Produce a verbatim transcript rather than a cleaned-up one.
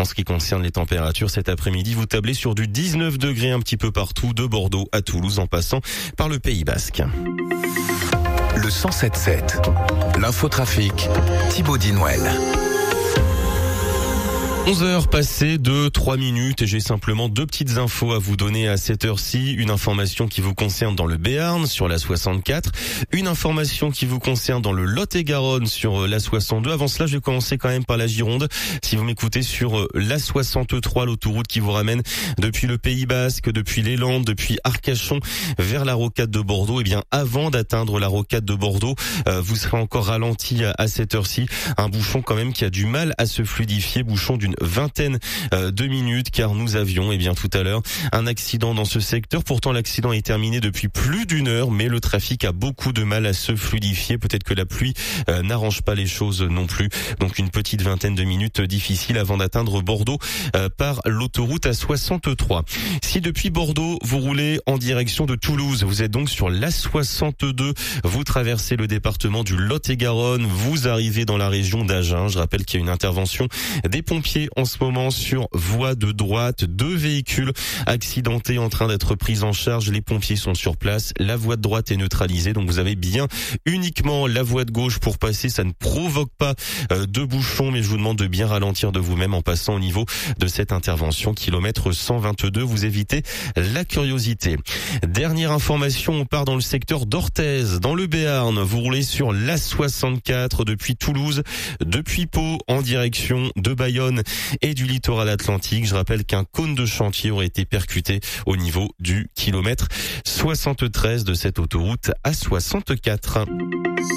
En ce qui concerne les températures, cet après-midi, vous tablez sur du dix-neuf degrés un petit peu partout, de Bordeaux à Toulouse en passant par le Pays Basque. Le cent sept sept, l'infotrafic, Thibaut Dinouel. onze heures passées de trois minutes et j'ai simplement deux petites infos à vous donner à cette heure-ci. Une information qui vous concerne dans le Béarn sur la soixante-quatre. Une information qui vous concerne dans le Lot-et-Garonne sur la soixante-deux. Avant cela, je vais commencer quand même par la Gironde. Si vous m'écoutez sur la soixante-trois, l'autoroute qui vous ramène depuis le Pays Basque, depuis les Landes, depuis Arcachon vers la rocade de Bordeaux, et bien avant d'atteindre la rocade de Bordeaux, euh, vous serez encore ralenti à, à cette heure-ci. Un bouchon quand même qui a du mal à se fluidifier, bouchon d'une vingtaine de minutes car nous avions eh bien tout à l'heure un accident dans ce secteur. Pourtant l'accident est terminé depuis plus d'une heure mais le trafic a beaucoup de mal à se fluidifier. Peut-être que la pluie euh, n'arrange pas les choses non plus. Donc une petite vingtaine de minutes difficiles avant d'atteindre Bordeaux euh, par l'autoroute A soixante-trois. Si depuis Bordeaux vous roulez en direction de Toulouse, vous êtes donc sur l'A soixante-deux, vous traversez le département du Lot-et-Garonne, vous arrivez dans la région d'Agen. Je rappelle qu'il y a une intervention des pompiers en ce moment sur voie de droite, deux véhicules accidentés en train d'être pris en charge. Les pompiers sont sur place, la voie de droite est neutralisée, donc vous avez bien uniquement la voie de gauche pour passer. Ça ne provoque pas euh, de bouchons, mais je vous demande de bien ralentir de vous-même en passant au niveau de cette intervention. Kilomètre cent vingt-deux, vous évitez la curiosité. Dernière information, on part dans le secteur d'Orthez, dans le Béarn. Vous roulez sur l'A soixante-quatre depuis Toulouse, depuis Pau en direction de Bayonne et du littoral atlantique. Je rappelle qu'un cône de chantier aurait été percuté au niveau du kilomètre soixante-treize de cette autoroute A soixante-quatre.